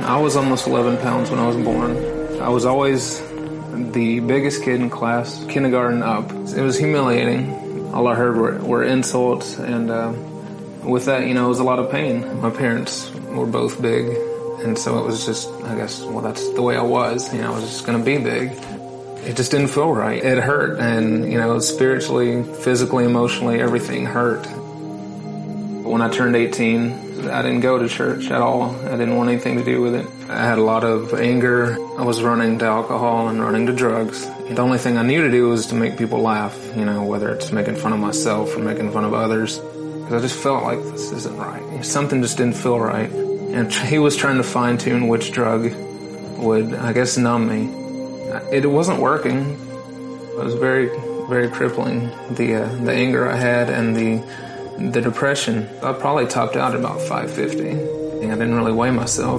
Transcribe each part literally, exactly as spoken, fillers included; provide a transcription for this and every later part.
I was almost eleven pounds when I was born. I was always the biggest kid in class, kindergarten up. It was humiliating. All I heard were, were insults, and uh, with that, you know, it was a lot of pain. My parents were both big, and so it was just, I guess, well, that's the way I was. You know, I was just going to be big. It just didn't feel right. It hurt, and, you know, spiritually, physically, emotionally, everything hurt. When I turned eighteen, I didn't go to church at all. I didn't want anything to do with it. I had a lot of anger. I was running to alcohol and running to drugs. The only thing I knew to do was to make people laugh, you know, whether it's making fun of myself or making fun of others. Because I just felt like this isn't right. Something just didn't feel right. And he was trying to fine-tune which drug would, I guess, numb me. It wasn't working. It was very, very crippling. The uh, the anger I had and the the depression. I probably topped out at about five fifty. I didn't really weigh myself.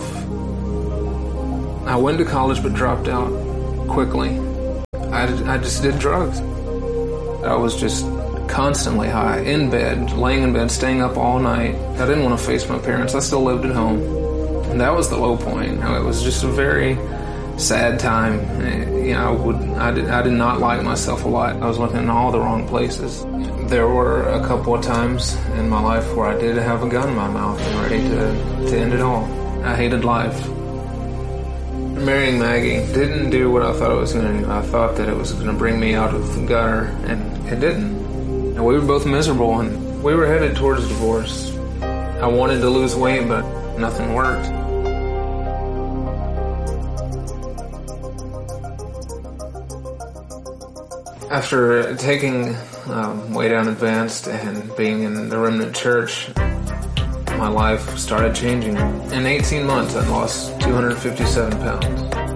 I went to college but dropped out quickly. I, I just did drugs. I was just constantly high, in bed, laying in bed, staying up all night. I didn't want to face my parents. I still lived at home. And that was the low point. It was just a very sad time. You know, I would, I did, I did not like myself a lot. I was looking in all the wrong places. There were a couple of times in my life where I did have a gun in my mouth and ready to, to end it all. I hated life. Marrying Maggie didn't do what I thought it was going to do. I thought that it was going to bring me out of the gutter, and it didn't. And we were both miserable, and we were headed towards divorce. I wanted to lose weight, but nothing worked. After taking um, Way Down Advanced and being in the Remnant Church, my life started changing. In eighteen months, I lost two hundred fifty-seven pounds.